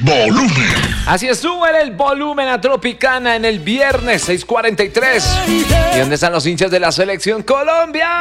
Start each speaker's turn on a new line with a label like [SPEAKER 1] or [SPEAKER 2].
[SPEAKER 1] volumen.
[SPEAKER 2] Así es, suben el volumen a Tropicana en el viernes 6:43. ¿Y dónde están los hinchas de la Selección Colombia?